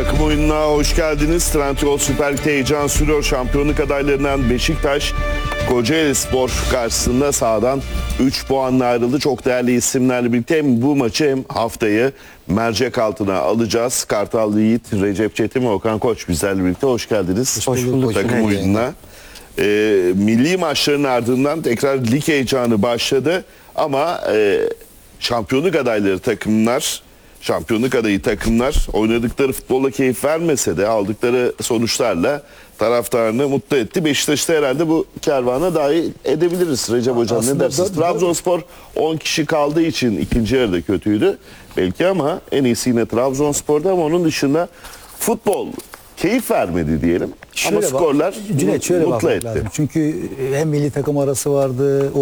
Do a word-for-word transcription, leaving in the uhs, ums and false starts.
Takım oyununa hoş geldiniz. Trendyol Süper Lig'de heyecan sürüyor. Şampiyonluk adaylarından Beşiktaş, Kocaelispor karşısında sahadan üç puanla ayrıldı. Çok değerli isimlerle birlikte hem bu maçı hem haftayı mercek altına alacağız. Kartal Yiğit, Recep Çetin ve Okan Koç bizlerle birlikte. Hoş geldiniz. Hoş bulduk. Takım oyununa. Ee, milli maçların ardından tekrar lig heyecanı başladı. Ama e, şampiyonluk adayları takımlar, şampiyonluk adayı takımlar oynadıkları futbolla keyif vermese de aldıkları sonuçlarla taraftarını mutlu etti. Beşiktaş'ta herhalde bu kervana dahil edebiliriz. Recep Hocam ne Aslında dersiniz? da- Trabzonspor on kişi kaldığı için ikinci yarıda kötüydü. Belki ama en iyisi yine Trabzonspor'da, ama onun dışında futbol keyif vermedi diyelim. Şöyle ama bak- skorlar Cüneyt, şöyle mutlu bakmak etti. lazım. Çünkü hem milli takım arası vardı.